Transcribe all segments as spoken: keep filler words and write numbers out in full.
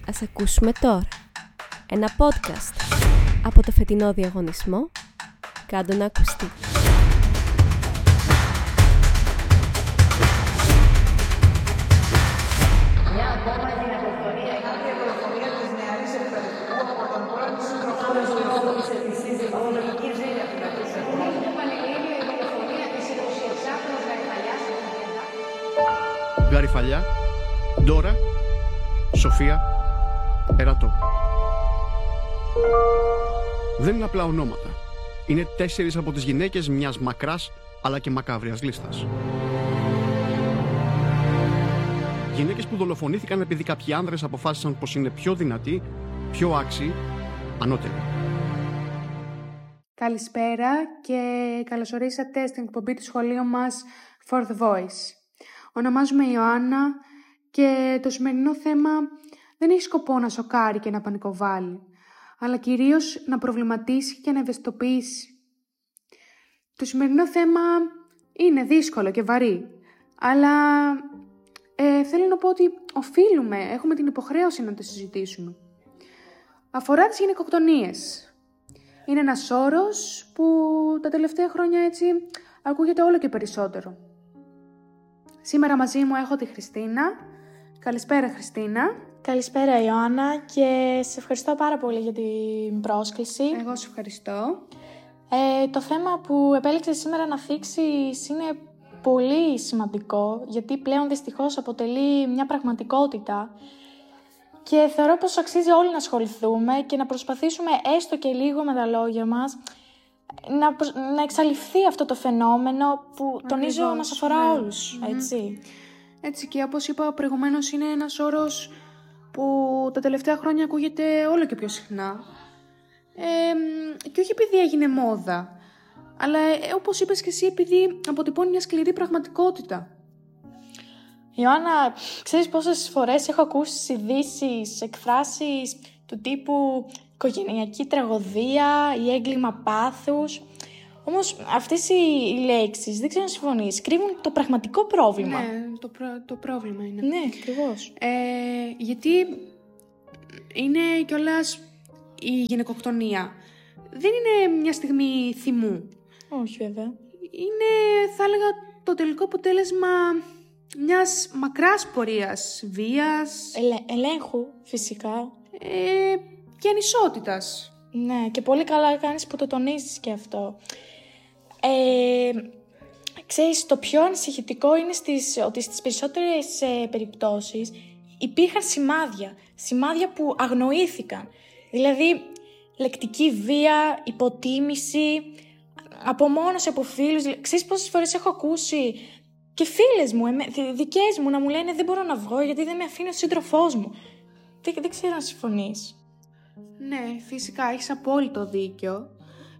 Ας ακούσουμε τώρα ένα podcast από το φετινό διαγωνισμό «Κάντο να ακουστεί». Μια ακόμα γυναικοκτονία είναι η δολοφονία της νεαρής εκπαιδευτικού από τον πρώην σύντροφό της νεότερης της σύζυγου η Ζήλια του Πετρούσου. Είναι πανελλήνια η δολοφονία της εικοσιεξάχρονης Γαριφαλιάς στην Κέντα. Γαριφαλιά, Ντόρα, Σοφία, Ερατό. Δεν είναι απλά ονόματα. Είναι τέσσερις από τις γυναίκες μιας μακράς αλλά και μακάβριας λίστας. Γυναίκες που δολοφονήθηκαν επειδή κάποιοι άνδρες αποφάσισαν πως είναι πιο δυνατοί, πιο άξιοι, ανώτεροι. Καλησπέρα και καλωσορίσατε στην εκπομπή του σχολείου μας For the Voice. Ονομάζομαι Ιωάννα και το σημερινό θέμα δεν έχει σκοπό να σοκάρει και να πανικοβάλει, αλλά κυρίως να προβληματίσει και να ευαισθητοποιήσει. Το σημερινό θέμα είναι δύσκολο και βαρύ, αλλά ε, θέλω να πω ότι οφείλουμε, έχουμε την υποχρέωση να το συζητήσουμε. Αφορά τις γυναικοκτονίες. Είναι ένας όρος που τα τελευταία χρόνια έτσι ακούγεται όλο και περισσότερο. Σήμερα μαζί μου έχω τη Χριστίνα. Καλησπέρα Χριστίνα. Καλησπέρα Ιωάννα και σε ευχαριστώ πάρα πολύ για την πρόσκληση. Εγώ σε ευχαριστώ. Ε, το θέμα που επέλεξες σήμερα να θίξεις είναι πολύ σημαντικό, γιατί πλέον δυστυχώς αποτελεί μια πραγματικότητα και θεωρώ πως αξίζει όλοι να ασχοληθούμε και να προσπαθήσουμε έστω και λίγο με τα λόγια μας να, προσ... να εξαλειφθεί αυτό το φαινόμενο που τονίζω Ακριβώς, μας αφορά ναι. όλους, έτσι. Έτσι και όπως είπα προηγουμένως είναι ένας όρος που τα τελευταία χρόνια ακούγεται όλο και πιο συχνά. Ε, και όχι επειδή έγινε μόδα, αλλά ε, όπως είπες και εσύ επειδή αποτυπώνει μια σκληρή πραγματικότητα. Ιωάννα, ξέρεις πόσες φορές έχω ακούσει ειδήσεις, εκφράσεις του τύπου οικογενειακή τραγωδία ή έγκλημα πάθους. Όμως αυτές οι λέξεις, δεν ξέρω αν συμφωνείς, κρύβουν το πραγματικό πρόβλημα. Ναι, το, προ- το πρόβλημα είναι. Ναι, ακριβώς. Ε, γιατί είναι κιόλας η γυναικοκτονία. Δεν είναι μια στιγμή θυμού. Όχι βέβαια. Είναι, θα έλεγα, το τελικό αποτέλεσμα μιας μακράς πορείας βίας, Ελε- ελέγχου, φυσικά. ε, και ανισότητας. Ναι, και πολύ καλά κάνεις που το τονίζεις και αυτό. Ε, ξέρεις, το πιο ανησυχητικό είναι στις, ότι στις περισσότερες ε, περιπτώσεις υπήρχαν σημάδια. Σημάδια που αγνοήθηκαν. Δηλαδή, λεκτική βία, υποτίμηση, απομόνωση από φίλους. Ξέρεις πόσες φορές έχω ακούσει και φίλες μου, εμέ, δικές μου, να μου λένε δεν μπορώ να βγω γιατί δεν με αφήνει ο σύντροφός μου. Δεν, δεν ξέρω αν συμφωνείς. Ναι, φυσικά, έχεις απόλυτο δίκιο.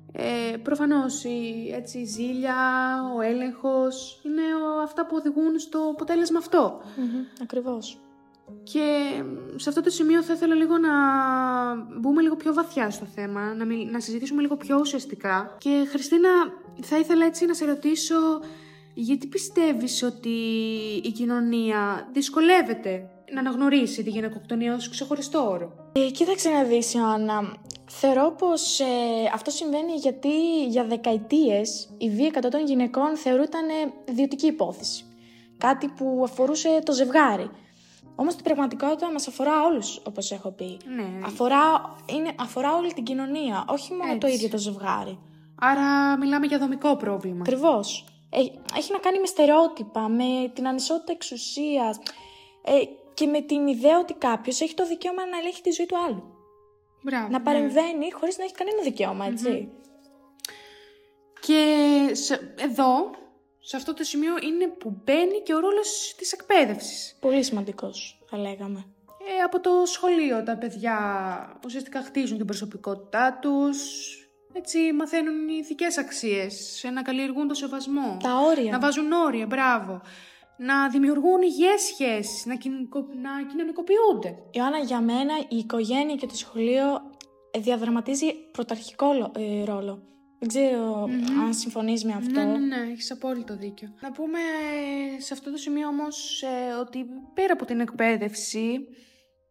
Ε, προφανώς η, έτσι, η ζήλια, ο έλεγχος είναι ο, αυτά που οδηγούν στο αποτέλεσμα αυτό. Mm-hmm, ακριβώς. Και σε αυτό το σημείο θα ήθελα λίγο να μπούμε λίγο πιο βαθιά στο θέμα, να, μιλ, να συζητήσουμε λίγο πιο ουσιαστικά. Και Χριστίνα, θα ήθελα έτσι να σε ρωτήσω, γιατί πιστεύεις ότι η κοινωνία δυσκολεύεται να αναγνωρίσει τη γυναικοκτονία ως ξεχωριστό όρο? Ε, κοίταξε να δεις, Ιωάννα. Θεωρώ πως ε, αυτό συμβαίνει γιατί για δεκαετίες η βία κατά των γυναικών θεωρούταν ιδιωτική υπόθεση. Κάτι που αφορούσε το ζευγάρι. Όμως την πραγματικότητα μας αφορά όλους, όπως έχω πει. Ναι. Αφορά, είναι, αφορά όλη την κοινωνία, όχι μόνο Έτσι. το ίδιο το ζευγάρι. Άρα μιλάμε για δομικό πρόβλημα. Ακριβώς. Ε, έχει να κάνει με στερεότυπα, με την ανισότητα εξουσίας ε, και με την ιδέα ότι κάποιος έχει το δικαίωμα να ελέγχει τη ζωή του άλλου. Μπράβο, Να ναι. παρεμβαίνει χωρίς να έχει κανένα δικαίωμα, έτσι. Mm-hmm. Και σε, εδώ, σε αυτό το σημείο, είναι που μπαίνει και ο ρόλος της εκπαίδευσης. Πολύ σημαντικός, θα λέγαμε. Ε, από το σχολείο τα παιδιά ουσιαστικά χτίζουν την προσωπικότητά τους, έτσι μαθαίνουν οι ηθικές αξίες, να καλλιεργούν το σεβασμό. Τα όρια. Να βάζουν όρια, μπράβο. Να δημιουργούν υγιές σχέσεις, να, κοινωνικο... να κοινωνικοποιούνται. Ιωάννα, για μένα η οικογένεια και το σχολείο διαδραματίζει πρωταρχικό ε, ρόλο. Δεν ξέρω mm-hmm. αν συμφωνείς με αυτό. Ναι, ναι, ναι, έχεις απόλυτο δίκιο. Να πούμε σε αυτό το σημείο όμως ε, ότι πέρα από την εκπαίδευση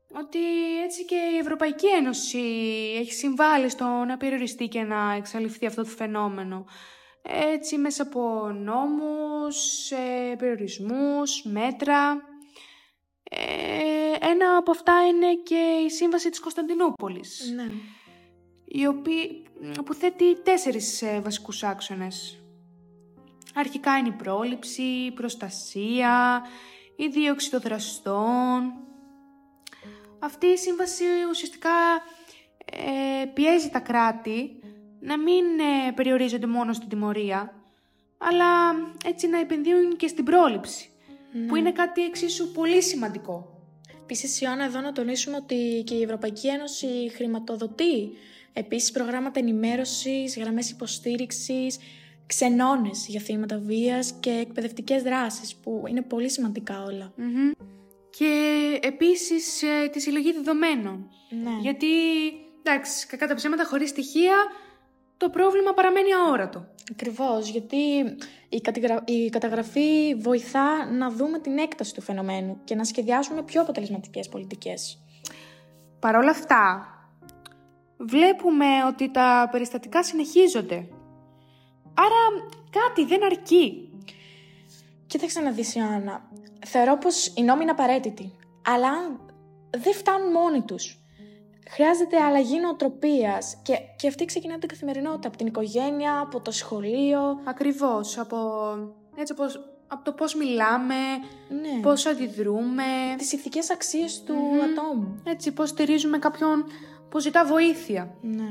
ότι έτσι και η Ευρωπαϊκή Ένωση έχει συμβάλει στο να περιοριστεί και να εξαλειφθεί αυτό το φαινόμενο. Έτσι μέσα από νόμους, ε, περιορισμούς, μέτρα. Ε, ένα από αυτά είναι και η Σύμβαση της Κωνσταντινούπολης, Ναι. η οποία, που θέτει τέσσερις ε, βασικούς άξονες. Αρχικά είναι η πρόληψη, η προστασία, η δίωξη των δραστών. Αυτή η σύμβαση ουσιαστικά ε, πιέζει τα κράτη να μην ε, περιορίζονται μόνο στην τιμωρία, αλλά έτσι να επενδύουν και στην πρόληψη, Ναι. που είναι κάτι εξίσου πολύ σημαντικό. Επίσης, Ιωάννα, εδώ να τονίσουμε ότι και η Ευρωπαϊκή Ένωση χρηματοδοτεί επίσης προγράμματα ενημέρωσης, γραμμές υποστήριξης, ξενώνες για θύματα βίας και εκπαιδευτικές δράσεις, που είναι πολύ σημαντικά όλα. Mm-hmm. Και επίσης ε, τη συλλογή δεδομένων. Ναι. Γιατί, εντάξει, κακά τα ψέματα, χωρίς στοιχεία, το πρόβλημα παραμένει αόρατο. Ακριβώς, γιατί η, κατηγρα... η καταγραφή βοηθά να δούμε την έκταση του φαινομένου και να σχεδιάσουμε πιο αποτελεσματικές πολιτικές. Παρ' όλα αυτά, βλέπουμε ότι τα περιστατικά συνεχίζονται. Άρα κάτι δεν αρκεί. Κοίταξε να δεις, Ιωάννα. Θεωρώ πως οι νόμοι είναι απαραίτητοι, αλλά δεν φτάνουν μόνοι τους. Χρειάζεται αλλαγή νοοτροπίας και, και αυτή ξεκινάει από την καθημερινότητα, από την οικογένεια, από το σχολείο. Ακριβώς, από, έτσι, από, από το πώς μιλάμε, Ναι. πώς αντιδρούμε, Τις ηθικές αξίες του Μμμ. ατόμου. έτσι, πώς στηρίζουμε κάποιον που ζητά βοήθεια. Ναι.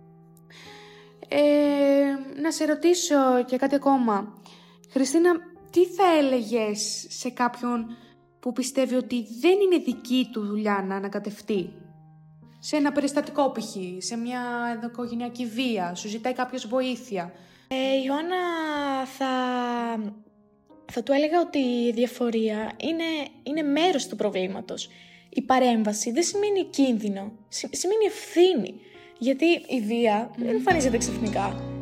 Ε, να σε ρωτήσω και κάτι ακόμα. Χριστίνα, τι θα έλεγες σε κάποιον που πιστεύει ότι δεν είναι δική του δουλειά να ανακατευτεί? Σε ένα περιστατικό π.χ., σε μια ενδοοικογενειακή βία, σου ζητάει κάποιος βοήθεια. Ε, Ιωάννα, θα, θα του έλεγα ότι η διαφορία είναι, είναι μέρος του προβλήματος. Η παρέμβαση δεν σημαίνει κίνδυνο, συ- σημαίνει ευθύνη. Γιατί η βία δεν εμφανίζεται ξαφνικά.